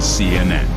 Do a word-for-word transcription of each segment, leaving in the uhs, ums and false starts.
C N N.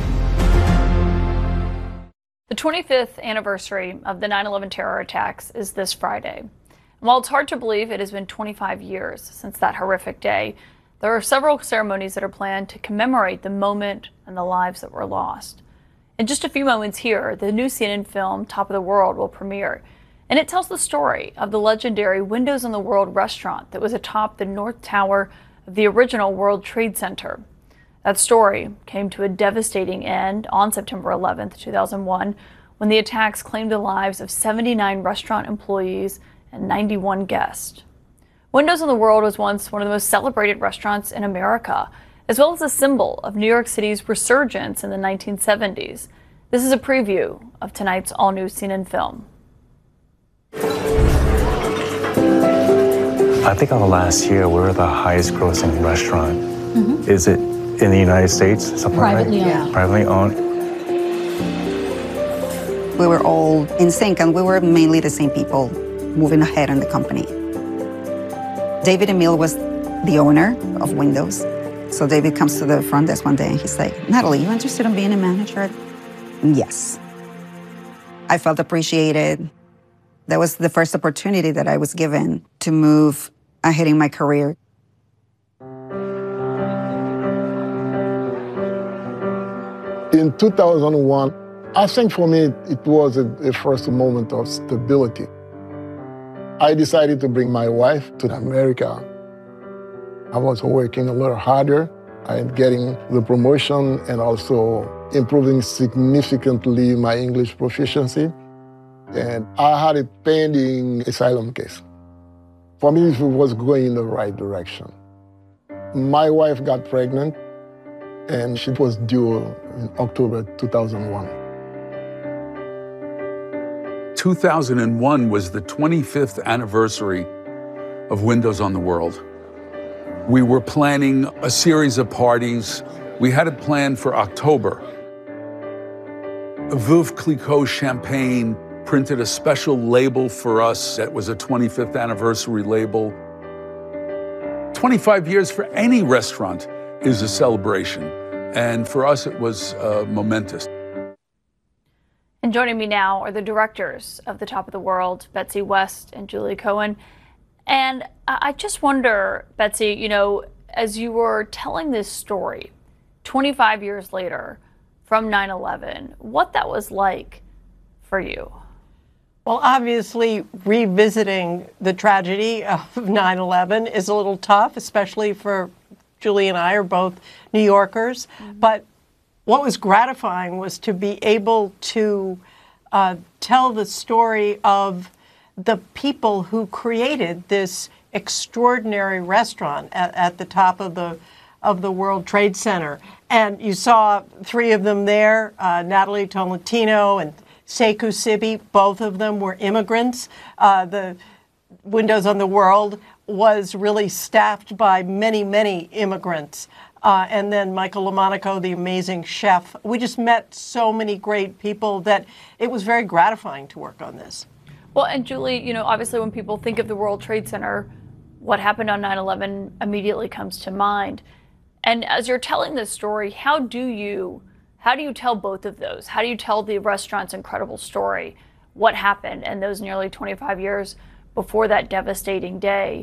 The twenty-fifth anniversary of the nine eleven terror attacks is this Friday. And while it's hard to believe it has been twenty-five years since that horrific day, there are several ceremonies that are planned to commemorate the moment and the lives that were lost. In just a few moments here, the new C N N film Top of the World will premiere, and it tells the story of the legendary Windows on the World restaurant that was atop the North Tower of the original World Trade Center. That story came to a devastating end on September eleventh, two thousand one, when the attacks claimed the lives of seventy-nine restaurant employees and ninety-one guests. Windows on the World was once one of the most celebrated restaurants in America, as well as a symbol of New York City's resurgence in the nineteen seventies. This is a preview of tonight's all-new C N N film. I think on the last year, we're the highest grossing restaurant. Mm-hmm. Is it in the United States? Something Privately like? owned. Yeah. Privately owned. We were all in sync, and we were mainly the same people moving ahead in the company. David Emil was the owner of Windows. So David comes to the front desk one day and he's like, Natalie, you interested in being a manager? Yes. I felt appreciated. That was the first opportunity that I was given to move ahead in my career. In two thousand one, I think for me, it was a, a first moment of stability. I decided to bring my wife to America. I was working a little harder and getting the promotion and also improving significantly my English proficiency. And I had a pending asylum case. For me, it was going in the right direction. My wife got pregnant, and she was due in October two thousand one. two thousand one was the twenty-fifth anniversary of Windows on the World. We were planning a series of parties. We had it planned for October. Veuve Clicquot Champagne printed a special label for us that was a twenty-fifth anniversary label. twenty-five years for any restaurant is a celebration, and for us it was uh, momentous. And joining me now are the directors of the Top of the World, Betsy West and Julie Cohen. And I just wonder, Betsy, you know, as you were telling this story twenty-five years later from nine eleven, what that was like for you. Well, obviously, revisiting the tragedy of nine eleven is a little tough, especially for Julie and I are both New Yorkers. Mm-hmm. But what was gratifying was to be able to uh, tell the story of the people who created this extraordinary restaurant at, at the top of the of the World Trade Center. And you saw three of them there, uh, Natalie Tolentino and Sekou Sibi. Both of them were immigrants. Uh, the Windows on the World was really staffed by many, many immigrants. Uh, and then Michael Lamonaco, the amazing chef. We just met so many great people that it was very gratifying to work on this. Well, and Julie, you know, obviously when people think of the World Trade Center, what happened on nine eleven immediately comes to mind. And as you're telling this story, how do you, how do you tell both of those? How do you tell the restaurant's incredible story, what happened in those nearly twenty-five years before that devastating day,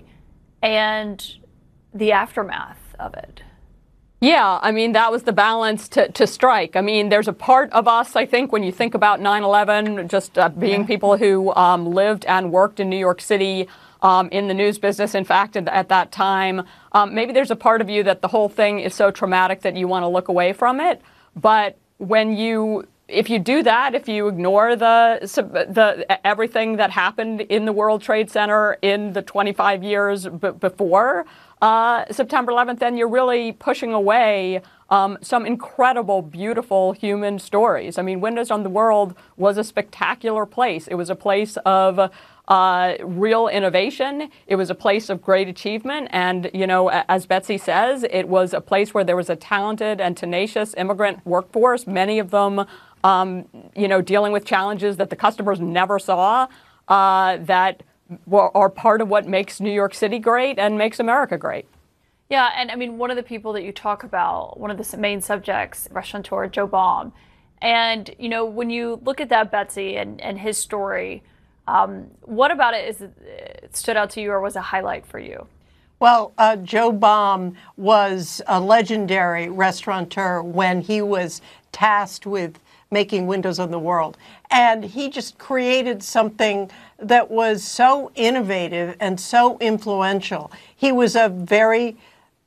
and the aftermath of it? Yeah, I mean, that was the balance to, to strike. I mean, there's a part of us, I think, when you think about nine eleven, just uh, being yeah. people who um, lived and worked in New York City, um, in the news business, in fact, at, at that time, um, maybe there's a part of you that the whole thing is so traumatic that you want to look away from it. But when you, if you do that, if you ignore the, the everything that happened in the World Trade Center in the twenty-five years b- before, Uh, September eleventh, then you're really pushing away um, some incredible, beautiful human stories. I mean, Windows on the World was a spectacular place. It was a place of uh, real innovation. It was a place of great achievement. And, you know, as Betsy says, it was a place where there was a talented and tenacious immigrant workforce, many of them, um, you know, dealing with challenges that the customers never saw, uh, that are part of what makes New York City great and makes America great. Yeah, and I mean, one of the people that you talk about, one of the main subjects, restaurateur Joe Baum. And, you know, when you look at that, Betsy, and, and his story, um, what about it is it stood out to you or was a highlight for you? Well, uh, Joe Baum was a legendary restaurateur when he was tasked with making Windows on the World. And he just created something that was so innovative and so influential. He was a very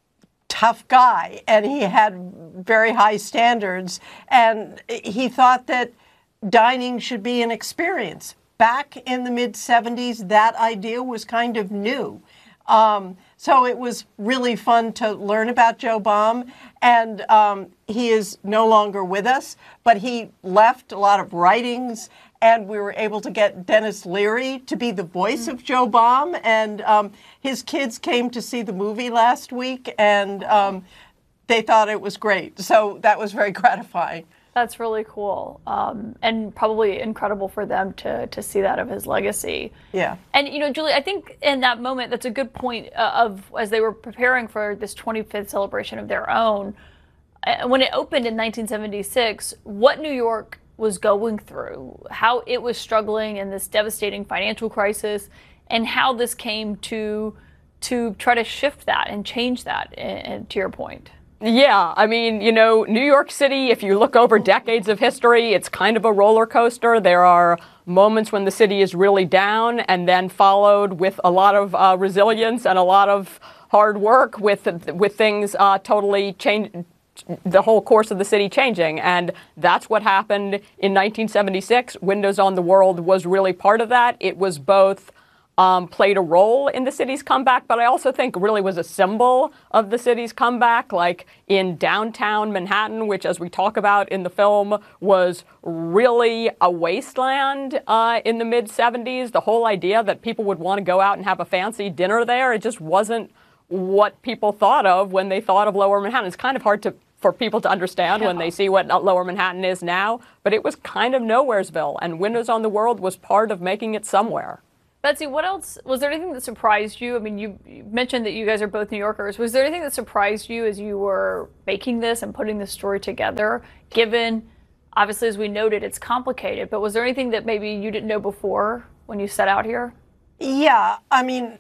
tough guy, and he had very high standards, and he thought that dining should be an experience. Back in the mid seventies, that idea was kind of new. Um, so it was really fun to learn about Joe Baum, and um, he is no longer with us, but he left a lot of writings, and we were able to get Denis Leary to be the voice of Joe Baum, and um, his kids came to see the movie last week, and um, they thought it was great. So that was very gratifying. That's really cool, um, and probably incredible for them to to see that of his legacy. Yeah. And you know, Julie, I think in that moment, that's a good point uh, of as they were preparing for this twenty-fifth celebration of their own. Uh, when it opened in nineteen seventy-six, what New York was going through, how it was struggling in this devastating financial crisis, and how this came to to try to shift that and change that. And to your point. Yeah, I mean, you know, New York City, if you look over decades of history, it's kind of a roller coaster. There are moments when the city is really down and then followed with a lot of uh, resilience and a lot of hard work with with things uh, totally change, the whole course of the city changing. And that's what happened in nineteen seventy-six. Windows on the World was really part of that. It was both Um, played a role in the city's comeback, but I also think really was a symbol of the city's comeback, like in downtown Manhattan, which, as we talk about in the film, was really a wasteland uh, in the mid seventies. The whole idea that people would want to go out and have a fancy dinner there, it just wasn't what people thought of when they thought of Lower Manhattan. It's kind of hard to for people to understand yeah. when they see what Lower Manhattan is now, but it was kind of Nowheresville, and Windows on the World was part of making it somewhere. Betsy, what else, was there anything that surprised you? I mean, you, you mentioned that you guys are both New Yorkers. Was there anything that surprised you as you were making this and putting this story together, given, obviously, as we noted, it's complicated, but was there anything that maybe you didn't know before when you set out here? Yeah, I mean,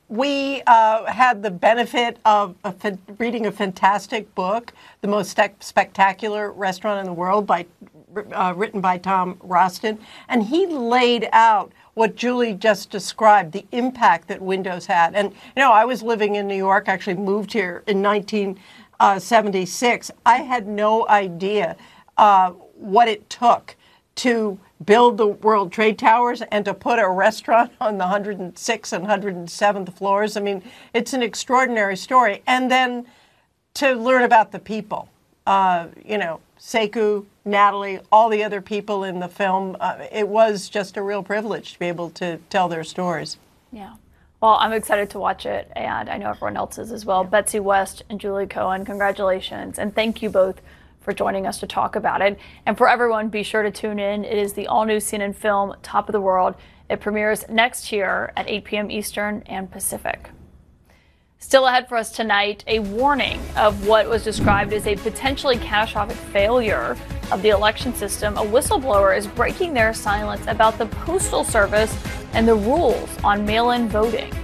we uh, had the benefit of a fa- reading a fantastic book, The Most Spectacular Restaurant in the World, by uh, written by Tom Roston, and he laid out what Julie just described, the impact that Windows had. And, you know, I was living in New York, actually moved here in nineteen seventy-six. I had no idea uh, what it took to build the World Trade Towers and to put a restaurant on the one hundred sixth and one hundred seventh floors. I mean, it's an extraordinary story. And then to learn about the people, uh, you know, Sekou, Natalie, all the other people in the film, uh, it was just a real privilege to be able to tell their stories. Yeah. Well, I'm excited to watch it, and I know everyone else is as well. Yeah. Betsy West and Julie Cohen, congratulations, and thank you both for joining us to talk about it. And for everyone, be sure to tune in. It is the all-new C N N film, Top of the World. It premieres next year at eight p.m. Eastern and Pacific. Still ahead for us tonight, a warning of what was described as a potentially catastrophic failure of the election system. A whistleblower is breaking their silence about the Postal Service and the rules on mail-in voting.